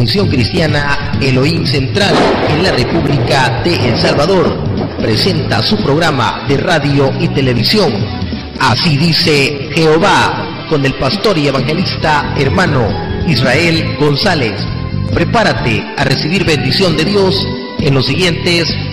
Misión Cristiana Elohim Central en la República de El Salvador presenta su programa de radio y televisión. Así dice Jehová, con el pastor y evangelista hermano Israel González. Prepárate a recibir bendición de Dios en los siguientes